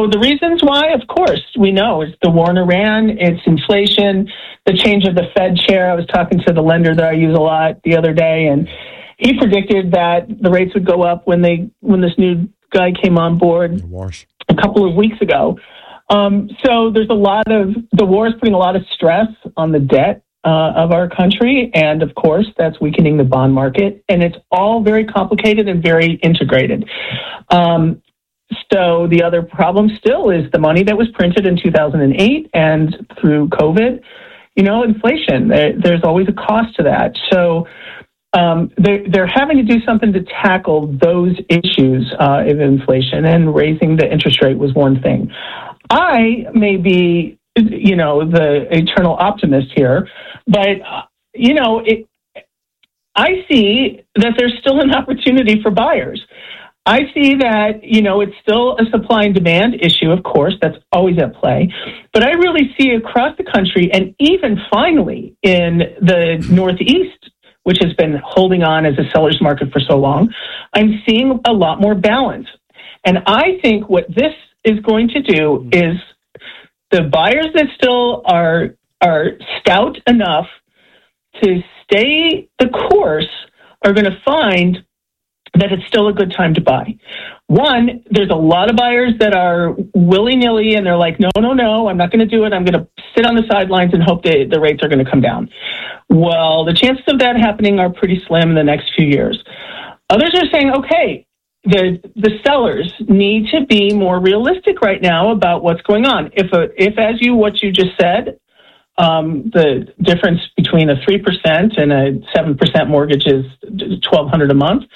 So the reasons why, of course, we know it's the war in Iran, it's inflation, the change of the Fed chair. I was talking to the lender that I use a lot the other day, and he predicted that the rates would go up when this new guy came on board a couple of weeks ago. So there's the war is putting a lot of stress on the debt of our country, and of course that's weakening the bond market, and it's all very complicated and very integrated. So the other problem still is the money that was printed in 2008 and through COVID, inflation. There's always a cost to that. So they're having to do something to tackle those issues of inflation, and raising the interest rate was one thing. I may be, the eternal optimist here, but, I see that there's still an opportunity for buyers. I see that, it's still a supply and demand issue, of course, that's always at play. But I really see across the country, and even finally in the Northeast, which has been holding on as a seller's market for so long, I'm seeing a lot more balance. And I think what this is going to do is the buyers that still are stout enough to stay the course are going to find that it's still a good time to buy. One, there's a lot of buyers that are willy-nilly, and they're like, no, I'm not going to do it. I'm going to sit on the sidelines and hope the rates are going to come down. Well, the chances of that happening are pretty slim in the next few years. Others are saying, okay, the sellers need to be more realistic right now about what's going on. If what you just said, the difference between a 3% and a 7% mortgage is $1,200 a month.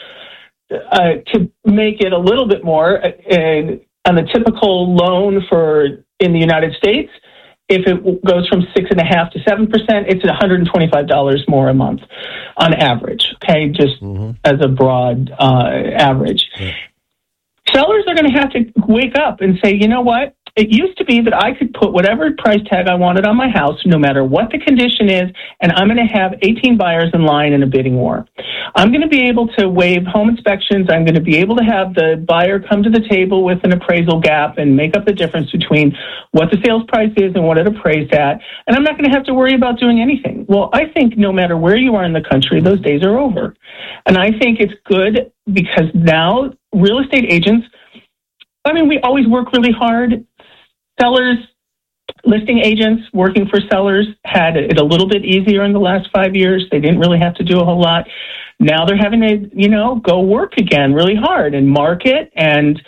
To make it a little bit more, on the typical loan in the United States, if it goes from 6.5% to 7%, it's $125 more a month on average. Okay, just as a broad average. Yeah. Sellers are going to have to wake up and say, you know what? It used to be that I could put whatever price tag I wanted on my house, no matter what the condition is, and I'm going to have 18 buyers in line in a bidding war. I'm going to be able to waive home inspections. I'm going to be able to have the buyer come to the table with an appraisal gap and make up the difference between what the sales price is and what it appraised at. And I'm not going to have to worry about doing anything. Well, I think no matter where you are in the country, those days are over. And I think it's good because now real estate agents, we always work really hard. Sellers, listing agents working for sellers had it a little bit easier in the last 5 years. They didn't really have to do a whole lot. Now they're having to, go work again really hard and market and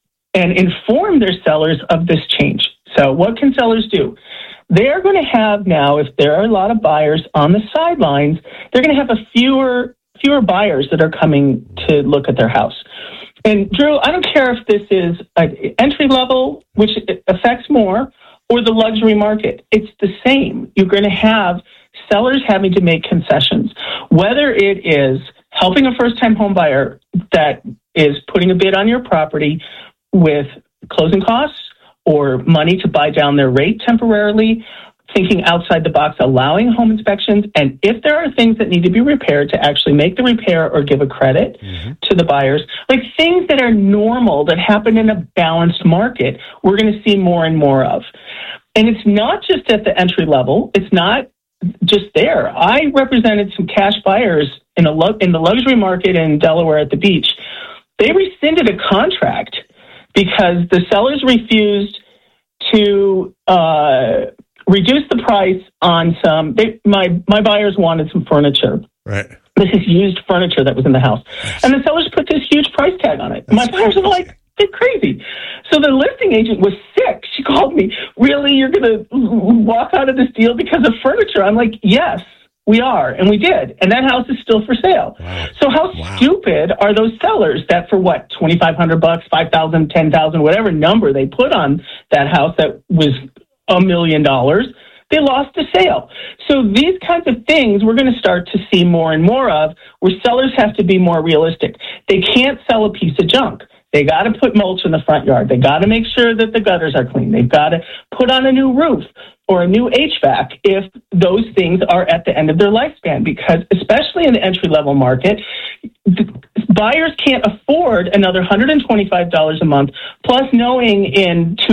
inform their sellers of this change. So what can sellers do? They're going to have now, if there are a lot of buyers on the sidelines, they're going to have fewer buyers that are coming to look at their house. And Drew, I don't care if this is an entry level, which affects more, or the luxury market. It's the same. You're going to have sellers having to make concessions, whether it is helping a first-time home buyer that is putting a bid on your property with closing costs or money to buy down their rate temporarily, thinking outside the box, allowing home inspections, and if there are things that need to be repaired, to actually make the repair or give a credit to the buyers. Like things that are normal, that happen in a balanced market, we're going to see more and more of. And it's not just at the entry level. It's not just there. I represented some cash buyers in the luxury market in Delaware at the beach. They rescinded a contract because the sellers refused to reduce the price on some. My buyers wanted some furniture. Right. This is used furniture that was in the house, and the sellers put this huge price tag on it. My buyers are like, they're crazy. So the listing agent was sick. She called me. Really, you're going to walk out of this deal because of furniture? I'm like, yes, we are, and we did, and that house is still for sale. Wow. So how stupid are those sellers that for what, $2,500, $5,000, $10,000, whatever number they put on that house that was $1 million, they lost a sale. So these kinds of things we're going to start to see more and more of, where sellers have to be more realistic. They can't sell a piece of junk. They got to put mulch in the front yard. They got to make sure that the gutters are clean. They've got to put on a new roof or a new HVAC if those things are at the end of their lifespan, because especially in the entry-level market, buyers can't afford another $125 a month, plus knowing in